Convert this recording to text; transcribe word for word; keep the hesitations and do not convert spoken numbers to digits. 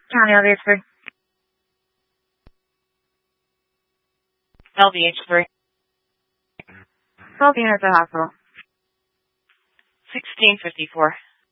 County L V H three. L V H three. twelve units at hospital. sixteen fifty-four.